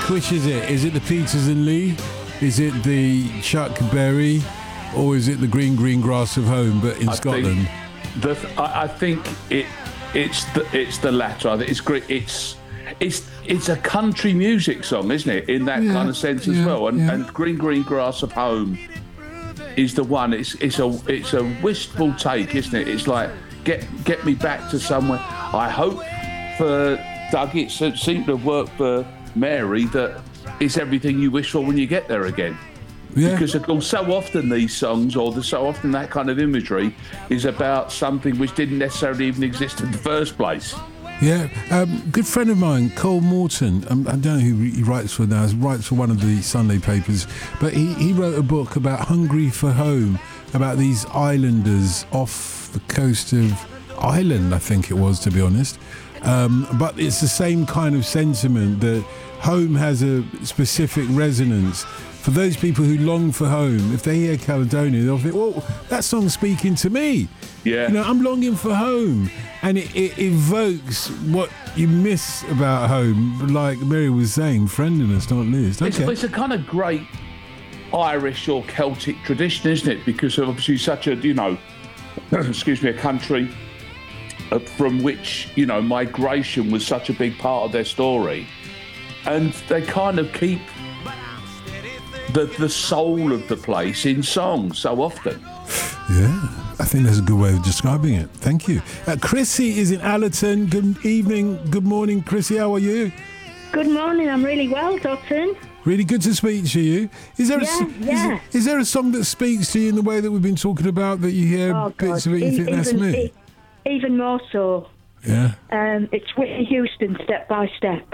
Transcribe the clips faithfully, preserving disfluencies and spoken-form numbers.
which is it? Is it the Peters and Lee? Is it the Chuck Berry? Or is it the Green Green Grass of Home, but in I Scotland? The, I, I think it it's the it's the latter. I think it's great. It's it's it's a country music song, isn't it? In that yeah, kind of sense yeah, as well. And, yeah. and Green Green Grass of Home is the one. It's it's a it's a wistful take, isn't it? It's like get get me back to somewhere. I hope for Doug it seemed to work for Mary that it's everything you wish for when you get there again. Yeah. Because of course, so often these songs, or the, so often that kind of imagery, is about something which didn't necessarily even exist in the first place. Yeah, um, good friend of mine, Cole Morton. Um, I don't know who he writes for now. He writes for one of the Sunday papers, but he, he wrote a book about Hungry for Home, about these islanders off the coast of Ireland, I think it was, to be honest. Um, but it's the same kind of sentiment that home has a specific resonance. For those people who long for home, if they hear Caledonia, they'll think, well, that song's speaking to me. Yeah. You know, I'm longing for home. And it, it evokes what you miss about home, like Mary was saying, friendliness, not least. Okay. It's, it's a kind of great Irish or Celtic tradition, isn't it? Because of obviously such a, you know, excuse me, a country from which, you know, migration was such a big part of their story. And they kind of keep the the soul of the place in song so often. Yeah, I think that's a good way of describing it. Thank you. Uh, Chrissy is in Allerton. Good evening, good morning, Chrissy. How are you? Good morning. I'm really well, Dotton. Really good to speak to you. Is there yeah, a, yeah. Is, is there a song that speaks to you in the way that we've been talking about, that you hear oh, bits God. of it and you think even, that's me? E- even more so. Yeah. Um, it's Whitney Houston, Step by Step.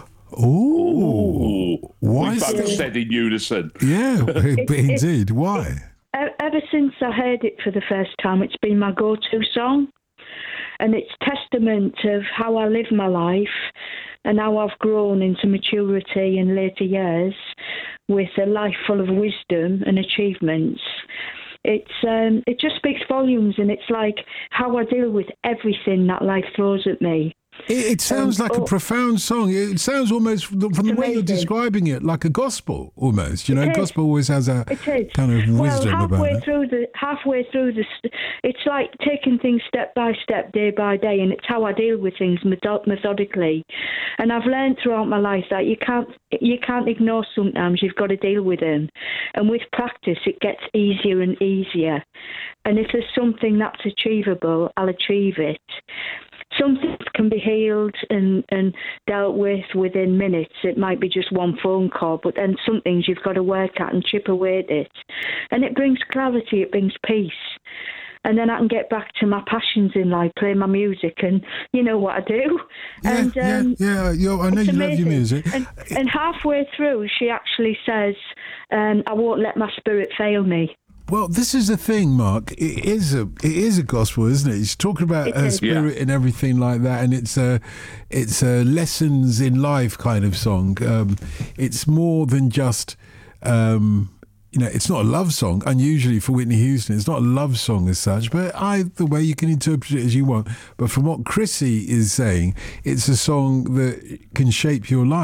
Ooh. Why we is both that? said in unison. Yeah, it, indeed. Why? Ever since I heard it for the first time, it's been my go-to song. And it's testament of how I live my life and how I've grown into maturity in later years with a life full of wisdom and achievements. It's um, it just speaks volumes, and it's like how I deal with everything that life throws at me. It, it sounds um, like oh, a profound song. It sounds almost, from the amazing. way you're describing it, like a gospel almost. You know, gospel always has a kind of wisdom well, about halfway it. Through the, halfway through the, it's like taking things step by step, day by day, and it's how I deal with things method- methodically. And I've learned throughout my life that you can't you can't ignore sometimes. You've got to deal with them. And with practice, it gets easier and easier. And if there's something that's achievable, I'll achieve it. Some things can be healed and, and dealt with within minutes. It might be just one phone call, but then some things you've got to work at and chip away at it. And it brings clarity, it brings peace. And then I can get back to my passions in life, play my music, and you know what I do. Yeah, and, um, yeah, yeah. I know you love your music. And, and halfway through, she actually says, um, I won't let my spirit fail me. Well, this is the thing, Mark. It is a it is a gospel, isn't it? She's talking about it her is. spirit Yeah. and everything like that, and it's a it's a lessons in life kind of song. Um, it's more than just. Um, You know, it's not a love song, unusually for Whitney Houston. It's not a love song as such, but either way you can interpret it as you want. But from what Chrissy is saying, it's a song that can shape your life.